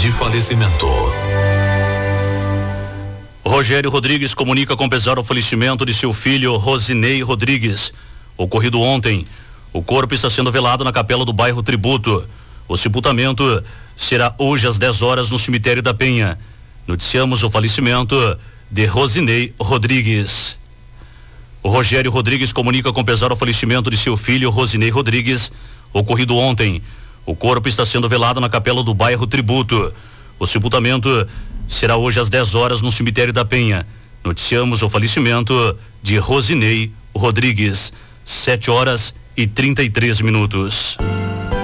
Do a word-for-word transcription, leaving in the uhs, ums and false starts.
de falecimento. Rogério Rodrigues comunica com pesar o falecimento de seu filho Rosinei Rodrigues, ocorrido ontem. O corpo está sendo velado na capela do bairro Tributo. O sepultamento será hoje às dez horas no cemitério da Penha. Noticiamos o falecimento de Rosinei Rodrigues. O Rogério Rodrigues comunica com pesar o falecimento de seu filho Rosinei Rodrigues, ocorrido ontem. O corpo está sendo velado na capela do bairro Tributo. O sepultamento será hoje às dez horas no cemitério da Penha. Noticiamos o falecimento de Rosinei Rodrigues. sete horas e trinta e três minutos.